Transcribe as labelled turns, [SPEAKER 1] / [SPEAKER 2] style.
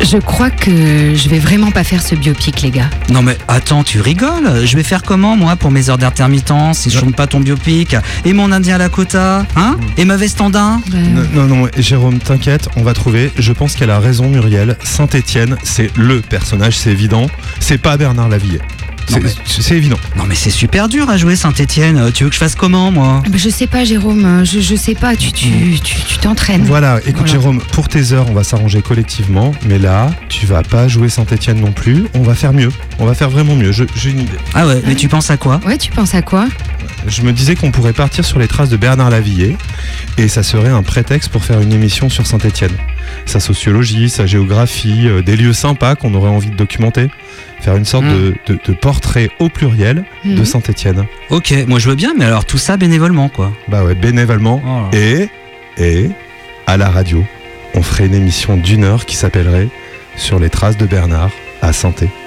[SPEAKER 1] Je crois que je vais vraiment pas faire ce biopic, les gars.
[SPEAKER 2] Non mais attends, tu rigoles? Je vais faire comment moi pour mes heures d'intermittence si je tourne pas ton biopic? Et mon indien Lakota, hein? Et ma veste en daim?
[SPEAKER 3] Non, Jérôme, t'inquiète, on va trouver. Je pense qu'elle a raison, Muriel. Saint-Étienne, c'est le personnage, c'est évident. C'est pas Bernard Lavilliers. C'est évident.
[SPEAKER 2] Non mais c'est super dur à jouer Saint-Étienne. Tu veux que je fasse comment moi?
[SPEAKER 1] Je sais pas, Jérôme, je sais pas, tu t'entraînes.
[SPEAKER 3] Voilà, écoute Jérôme, pour tes heures, on va s'arranger collectivement. Mais là, tu vas pas jouer Saint-Étienne non plus. On va faire mieux. On va faire vraiment mieux. J'ai une idée.
[SPEAKER 2] Ah ouais, mais tu penses à quoi?
[SPEAKER 1] Ouais, tu penses à quoi?
[SPEAKER 3] Je me disais qu'on pourrait partir sur les traces de Bernard Lavilliers et ça serait un prétexte pour faire une émission sur Saint-Étienne. Sa sociologie, sa géographie, des lieux sympas qu'on aurait envie de documenter. Faire une sorte de portrait au pluriel de Saint-Étienne.
[SPEAKER 2] Ok, moi je veux bien, mais alors tout ça bénévolement quoi.
[SPEAKER 3] Bah ouais, bénévolement.
[SPEAKER 2] Oh.
[SPEAKER 3] Et à la radio, on ferait une émission d'1 heure qui s'appellerait Sur les traces de Bernard à Saint-Étienne.